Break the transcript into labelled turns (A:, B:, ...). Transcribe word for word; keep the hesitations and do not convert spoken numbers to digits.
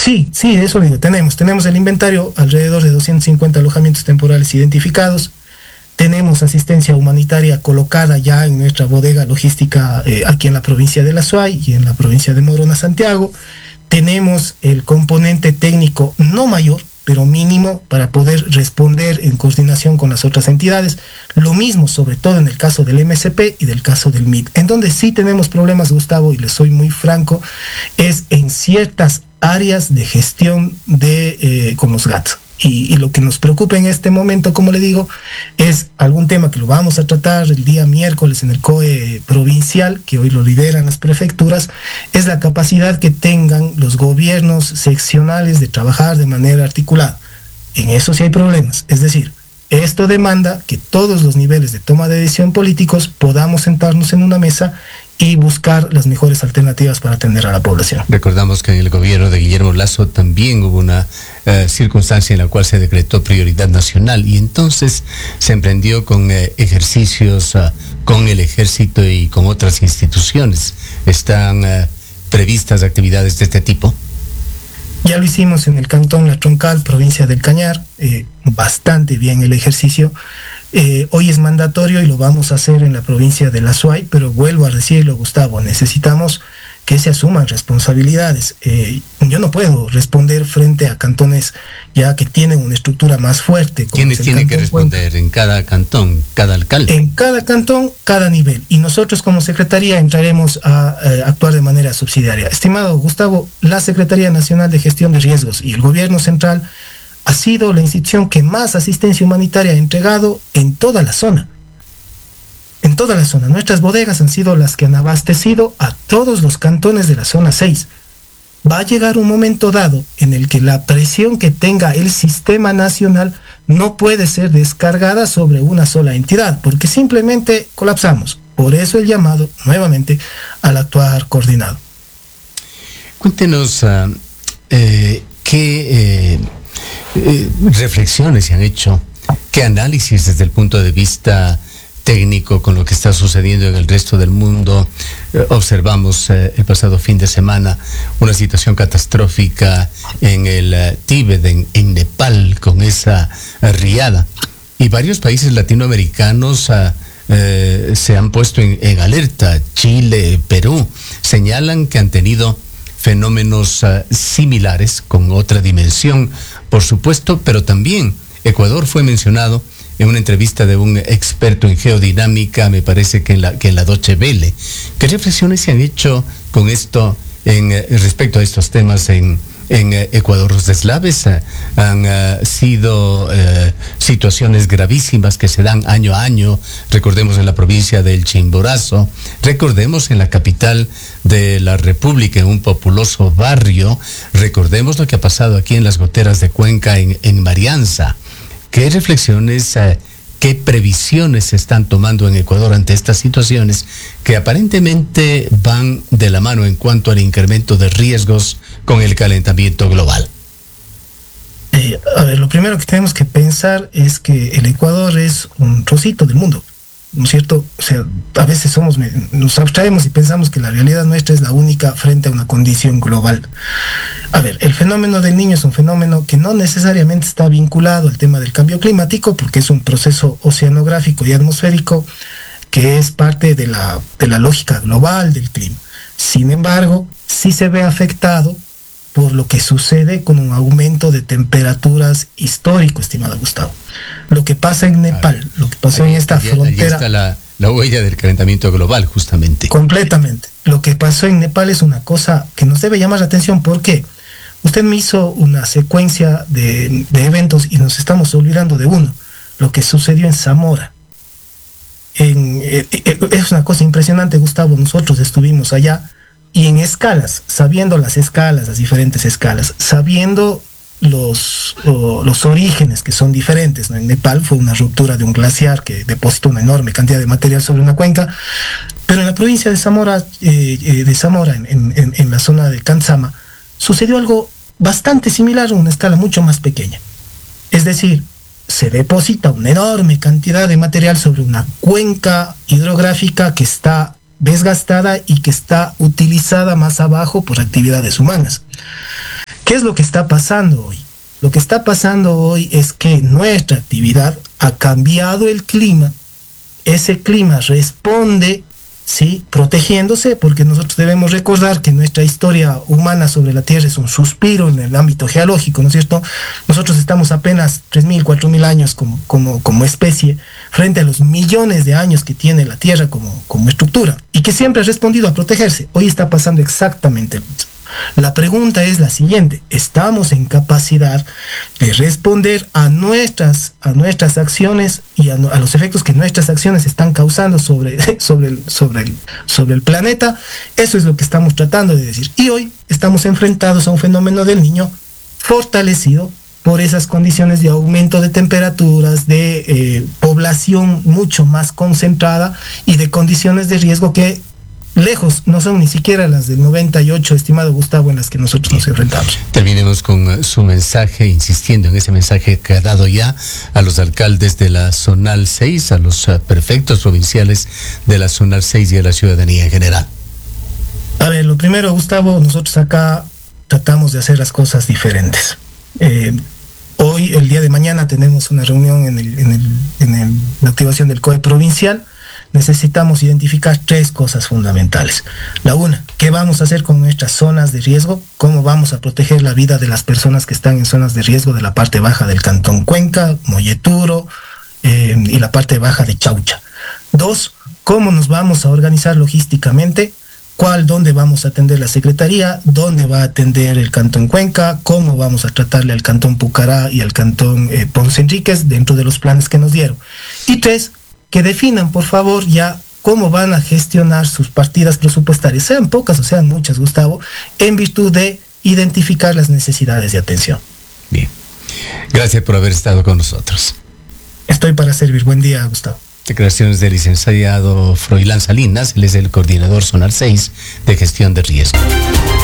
A: Sí, sí, eso digo, tenemos, tenemos el inventario, alrededor de doscientos cincuenta alojamientos temporales identificados, tenemos asistencia humanitaria colocada ya en nuestra bodega logística eh, aquí en la provincia de La Suay y en la provincia de Morona, Santiago, tenemos el componente técnico no mayor, pero mínimo para poder responder en coordinación con las otras entidades. Lo mismo, sobre todo en el caso del M S P y del caso del M I D. En donde sí tenemos problemas, Gustavo, y les soy muy franco, es en ciertas áreas de gestión de, eh, con los G A T. Y, y lo que nos preocupa en este momento, como le digo, es algún tema que lo vamos a tratar el día miércoles en el C O E provincial, que hoy lo lideran las prefecturas, es la capacidad que tengan los gobiernos seccionales de trabajar de manera articulada. En eso sí hay problemas. Es decir, esto demanda que todos los niveles de toma de decisión políticos podamos sentarnos en una mesa y buscar las mejores alternativas para atender a la población.
B: Recordamos que en el gobierno de Guillermo Lasso también hubo una uh, circunstancia en la cual se decretó prioridad nacional y entonces se emprendió con uh, ejercicios uh, con el ejército y con otras instituciones. ¿Están uh, previstas actividades de este tipo?
A: Ya lo hicimos en el cantón La Troncal, provincia del Cañar, eh, bastante bien el ejercicio. Eh, hoy es mandatorio y lo vamos a hacer en la provincia de La Suay, pero vuelvo a decirlo, Gustavo, necesitamos que se asuman responsabilidades. Eh, yo no puedo responder frente a cantones ya que tienen una estructura más fuerte.
B: ¿Quiénes tienen que responder Cuenca? En cada cantón, cada alcalde?
A: En cada cantón, cada nivel. Y nosotros como Secretaría entraremos a, a actuar de manera subsidiaria. Estimado Gustavo, la Secretaría Nacional de Gestión de Riesgos y el Gobierno Central ha sido la institución que más asistencia humanitaria ha entregado en toda la zona. En toda la zona. Nuestras bodegas han sido las que han abastecido a todos los cantones de la zona seis. Va a llegar un momento dado en el que la presión que tenga el sistema nacional no puede ser descargada sobre una sola entidad, porque simplemente colapsamos. Por eso el llamado, nuevamente, al actuar coordinado.
B: Cuéntenos uh, eh, qué... Eh... Eh, reflexiones se han hecho, qué análisis desde el punto de vista técnico con lo que está sucediendo en el resto del mundo. Eh, observamos eh, el pasado fin de semana una situación catastrófica en el eh, Tíbet, en, en Nepal, con esa eh, riada. Y varios países latinoamericanos eh, eh, se han puesto en, en alerta. Chile, Perú, señalan que han tenido fenómenos uh, similares, con otra dimensión, por supuesto, pero también Ecuador fue mencionado en una entrevista de un experto en geodinámica, me parece que en la, que en la Deutsche Welle. ¿Qué reflexiones se han hecho con esto en, eh, respecto a estos temas en, en eh, Ecuador? Los deslaves eh, han eh, sido eh, situaciones gravísimas que se dan año a año. Recordemos en la provincia del Chimborazo, recordemos en la capital de la República, en un populoso barrio, recordemos lo que ha pasado aquí en las goteras de Cuenca, en, en Marianza. ¿Qué reflexiones, eh, qué previsiones se están tomando en Ecuador ante estas situaciones que aparentemente van de la mano en cuanto al incremento de riesgos con el calentamiento global?
A: Eh, a ver, lo primero que tenemos que pensar es que el Ecuador es un trocito del mundo, ¿no es cierto? O sea, a veces somos, nos abstraemos y pensamos que la realidad nuestra es la única frente a una condición global. A ver, el fenómeno del Niño es un fenómeno que no necesariamente está vinculado al tema del cambio climático, porque es un proceso oceanográfico y atmosférico que es parte de la, de la lógica global del clima. Sin embargo, sí se ve afectado por lo que sucede con un aumento de temperaturas histórico, estimado Gustavo. Lo que pasa en Nepal, lo que pasó en esta
B: allí,
A: frontera...
B: Allí está la, la huella del calentamiento global, justamente.
A: Completamente. Lo que pasó en Nepal es una cosa que nos debe llamar la atención. ¿Por qué? Usted me hizo una secuencia de, de eventos y nos estamos olvidando de uno. Lo que sucedió en Zamora. En, eh, eh, es una cosa impresionante, Gustavo. Nosotros estuvimos allá y en escalas, sabiendo las escalas, las diferentes escalas, sabiendo los, oh, los orígenes que son diferentes, ¿no? En Nepal fue una ruptura de un glaciar que depositó una enorme cantidad de material sobre una cuenca, pero en la provincia de Zamora, eh, eh, de Zamora en, en, en la zona de Cantzama, sucedió algo bastante similar a una escala mucho más pequeña. Es decir, se deposita una enorme cantidad de material sobre una cuenca hidrográfica que está desgastada y que está utilizada más abajo por actividades humanas. ¿Qué es lo que está pasando hoy? Lo que está pasando hoy es que nuestra actividad ha cambiado el clima. Ese clima responde, ¿sí?, protegiéndose, porque nosotros debemos recordar que nuestra historia humana sobre la Tierra es un suspiro en el ámbito geológico, ¿no es cierto? Nosotros estamos apenas tres mil, cuatro mil años como, como, como especie frente a los millones de años que tiene la Tierra como, como estructura y que siempre ha respondido a protegerse. Hoy está pasando exactamente lo mismo. La pregunta es la siguiente: ¿estamos en capacidad de responder a nuestras, a nuestras acciones y a, a los efectos que nuestras acciones están causando sobre, sobre, el, sobre, el, sobre el planeta? Eso es lo que estamos tratando de decir. Y hoy estamos enfrentados a un fenómeno del Niño fortalecido por esas condiciones de aumento de temperaturas, de eh, población mucho más concentrada y de condiciones de riesgo que lejos no son ni siquiera las del noventa y ocho, estimado Gustavo, en las que nosotros nos enfrentamos.
B: Terminemos con uh, su mensaje, insistiendo en ese mensaje que ha dado ya a los alcaldes de la Zonal seis, a los uh, prefectos provinciales de la Zonal seis y a la ciudadanía en general.
A: A ver, lo primero, Gustavo, nosotros acá tratamos de hacer las cosas diferentes. Eh, hoy, el día de mañana, tenemos una reunión en, el, en, el, en el, la activación del C O E provincial. Necesitamos identificar tres cosas fundamentales. La una, ¿qué vamos a hacer con nuestras zonas de riesgo? ¿Cómo vamos a proteger la vida de las personas que están en zonas de riesgo de la parte baja del Cantón Cuenca, Molleturo eh, y la parte baja de Chaucha? Dos, ¿cómo nos vamos a organizar logísticamente? ¿Cuál, dónde vamos a atender la Secretaría? ¿Dónde va a atender el Cantón Cuenca? ¿Cómo vamos a tratarle al Cantón Pucará y al Cantón eh, Ponce Enríquez dentro de los planes que nos dieron? Y tres, que definan, por favor, ya cómo van a gestionar sus partidas presupuestarias, sean pocas o sean muchas, Gustavo, en virtud de identificar las necesidades de atención.
B: Bien. Gracias por haber estado con nosotros.
A: Estoy para servir. Buen día, Gustavo.
B: Declaraciones del licenciado Froilán Salinas, él es el coordinador Zonal seis de gestión de riesgo.